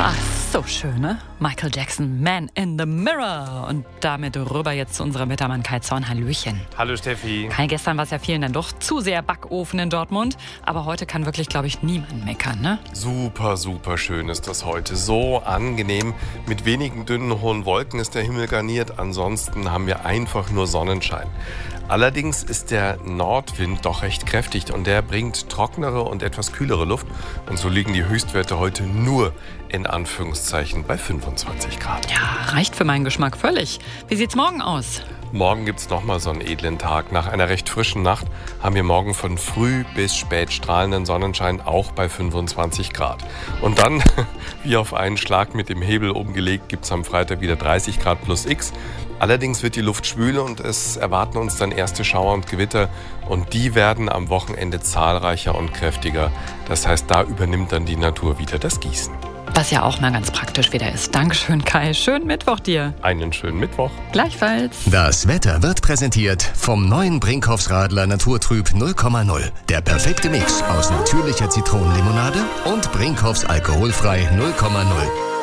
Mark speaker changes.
Speaker 1: Ach, so schön, ne? Michael Jackson, Man in the Mirror. Und damit rüber jetzt zu unserem Wettermann Kai Zorn. Hallöchen.
Speaker 2: Hallo Steffi.
Speaker 1: Kai, gestern war es ja vielen dann doch zu sehr Backofen in Dortmund. Aber heute kann wirklich, glaube ich, niemand meckern, ne?
Speaker 2: Super, super schön ist das heute. So angenehm. Mit wenigen dünnen, hohen Wolken ist der Himmel garniert. Ansonsten haben wir einfach nur Sonnenschein. Allerdings ist der Nordwind doch recht kräftig und der bringt trockenere und etwas kühlere Luft. Und so liegen die Höchstwerte heute nur in Anführungszeichen bei 25 Grad.
Speaker 1: Ja, reicht für meinen Geschmack völlig. Wie sieht's morgen aus?
Speaker 2: Morgen gibt's nochmal so einen edlen Tag. Nach einer recht frischen Nacht haben wir morgen von früh bis spät strahlenden Sonnenschein auch bei 25 Grad. Und dann, wie auf einen Schlag mit dem Hebel umgelegt, gibt's am Freitag wieder 30 Grad plus X. Allerdings wird die Luft schwül und es erwarten uns dann erste Schauer und Gewitter. Und die werden am Wochenende zahlreicher und kräftiger. Das heißt, da übernimmt dann die Natur wieder das Gießen.
Speaker 1: Was ja auch mal ganz praktisch wieder ist. Dankeschön, Kai. Schönen Mittwoch dir.
Speaker 2: Einen schönen Mittwoch.
Speaker 1: Gleichfalls.
Speaker 3: Das Wetter wird präsentiert vom neuen Brinkhoffs Radler Naturtrüb 0,0. Der perfekte Mix aus natürlicher Zitronenlimonade und Brinkhoffs alkoholfrei 0,0.